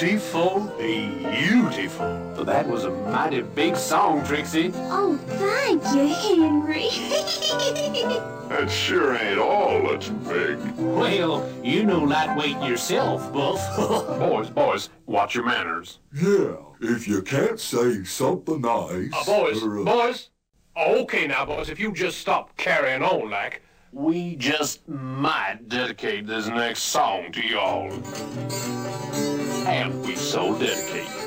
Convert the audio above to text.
beautiful, beautiful. That was a mighty big song, Trixie. Oh, thank you, Henry. That sure ain't all that's big. Well, you know lightweight yourself, Buff. Boys, watch your manners. Yeah, if you can't say something nice... Boys. Okay now, boys, if you just stop carrying on like... We just might dedicate this next song to y'all. And we so dedicate.